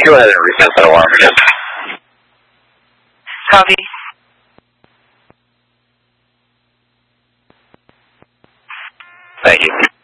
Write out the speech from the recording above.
go ahead and reset that alarm again. Copy. Thank you.